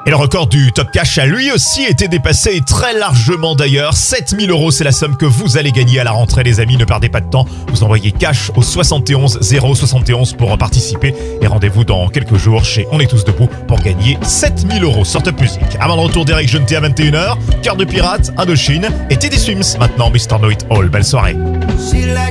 Et le record du Top Cash a lui aussi été dépassé, très largement d'ailleurs. 7 000 €, c'est la somme que vous allez gagner à la rentrée, les amis. Ne perdez pas de temps. Vous envoyez cash au 71 071 pour participer. Et rendez-vous dans quelques jours chez On est tous debout pour gagner 7 000 € sur Top Music. Avant le retour d'Eric Jeunté à 21h, Cœur de Pirate, Indochine et Teddy Swims. Maintenant, Mr. Know It All. Belle soirée.